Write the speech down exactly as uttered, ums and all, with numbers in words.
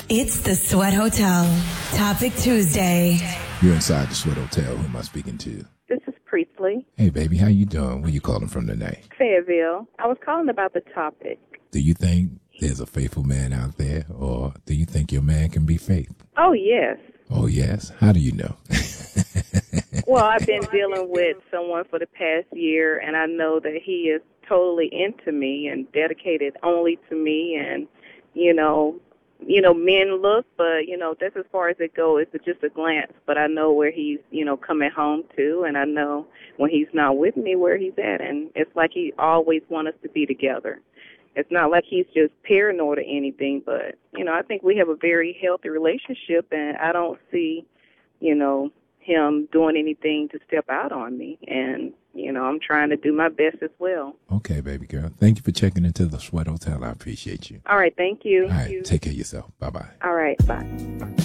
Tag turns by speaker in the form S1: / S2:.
S1: It's the Sweat Hotel. Topic Tuesday.
S2: You're inside the Sweat Hotel. Who am I speaking to?
S3: This is Priestley.
S2: Hey, baby, how you doing? Where you calling from today?
S3: Fayetteville. I was calling about the topic.
S2: Do you think there's a faithful man out there, or do you think your man can be faithful?
S3: Oh, yes.
S2: Oh, yes? How do you know?
S3: Well, I've been dealing with someone for the past year, and I know that he is totally into me and dedicated only to me. And, you know, you know, men look, but, you know, that's as far as it goes. It's just a glance. But I know where he's, you know, coming home to, and I know when he's not with me where he's at. And it's like he always wants us to be together. It's not like he's just paranoid or anything, but, you know, I think we have a very healthy relationship, and I don't see, you know, him doing anything to step out on me. And, you know, I'm trying to do my best as well.
S2: Okay, baby girl. Thank you for checking into the Sweat Hotel. I appreciate you.
S3: All right, thank you.
S2: All right, take care of yourself. Bye-bye.
S3: All right, bye.